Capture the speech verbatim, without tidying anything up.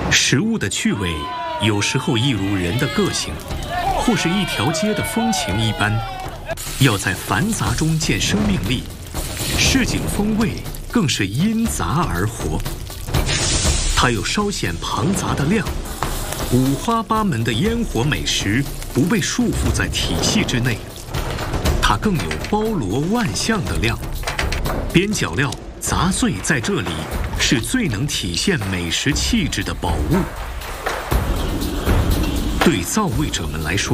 食物的趣味有时候一如人的个性，或是一条街的风情一般，要在繁杂中见生命力，市井风味更是因杂而活。它有稍显庞杂的量，五花八门的烟火美食不被束缚在体系之内，它更有包罗万象的量。边角料、杂碎在这里是最能体现美食气质的宝物。对造味者们来说，